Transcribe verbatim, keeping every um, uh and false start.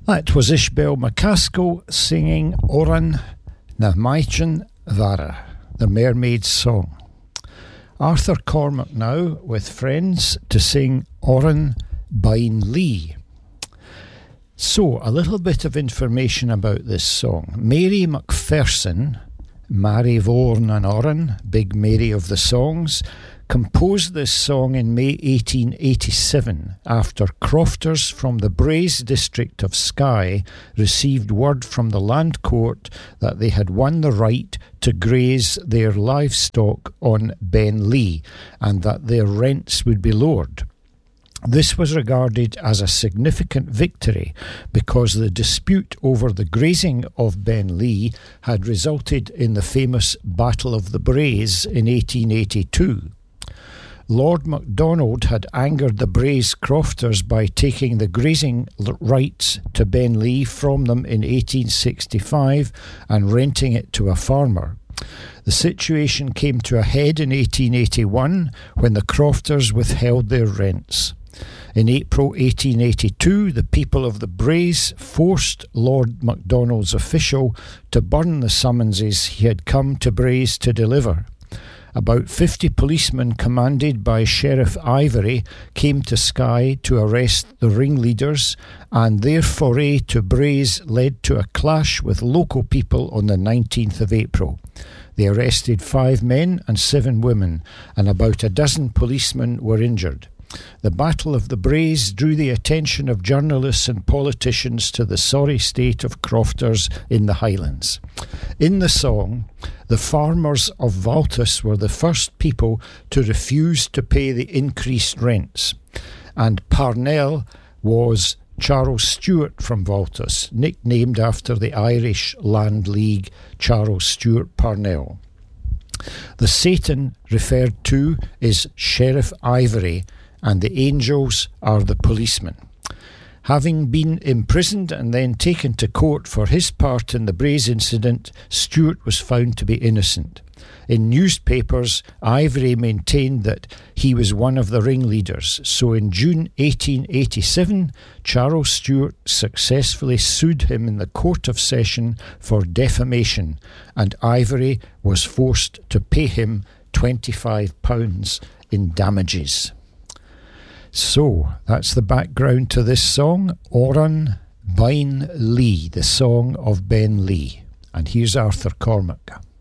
That was Ishbel McCaskill singing Oran na Maichin Vara, the Mermaid's Song. Arthur Cormack now with friends to sing Oran Bain Lee. So, a little bit of information about this song. Mary Macpherson, Mary Vorn and Oran, Big Mary of the Songs, composed this song in May eighteen eighty-seven after crofters from the Braes district of Skye received word from the Land Court that they had won the right to graze their livestock on Ben Lee and that their rents would be lowered. This was regarded as a significant victory because the dispute over the grazing of Ben Lee had resulted in the famous Battle of the Braes in eighteen eighty-two. Lord Macdonald had angered the Braes crofters by taking the grazing rights to Ben Lee from them in eighteen sixty-five and renting it to a farmer. The situation came to a head in eighteen eighty-one when the crofters withheld their rents. In April eighteen eighty-two, the people of the Braes forced Lord Macdonald's official to burn the summonses he had come to Braes to deliver. About fifty policemen commanded by Sheriff Ivory came to Skye to arrest the ringleaders, and their foray to Braes led to a clash with local people on the nineteenth of April. They arrested five men and seven women, and about a dozen policemen were injured. The Battle of the Braes drew the attention of journalists and politicians to the sorry state of crofters in the Highlands. In the song, the farmers of Valtus were the first people to refuse to pay the increased rents, and Parnell was Charles Stewart from Valtus, nicknamed after the Irish Land League Charles Stewart Parnell. The Satan referred to is Sheriff Ivory, and the angels are the policemen. Having been imprisoned and then taken to court for his part in the Braes incident, Stewart was found to be innocent. In newspapers, Ivory maintained that he was one of the ringleaders, so in June eighteen eighty-seven, Charles Stewart successfully sued him in the Court of Session for defamation, and Ivory was forced to pay him twenty-five pounds in damages. So, that's the background to this song, Oran Bain Lee, the song of Ben Lee. And here's Arthur Cormack.